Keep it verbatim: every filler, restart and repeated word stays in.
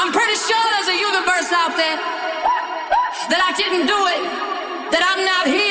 I'm pretty sure there's a universe out there that I didn't do it, that I'm not here.